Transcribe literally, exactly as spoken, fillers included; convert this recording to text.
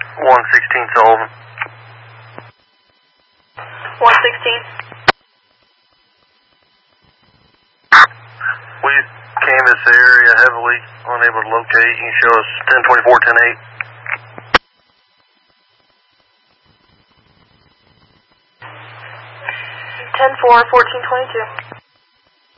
one sixteen Sullivan. one sixteen. We canvassed the area heavily, unable to locate. You can show us ten twenty-four, ten eight. ten four, fourteen twenty-two.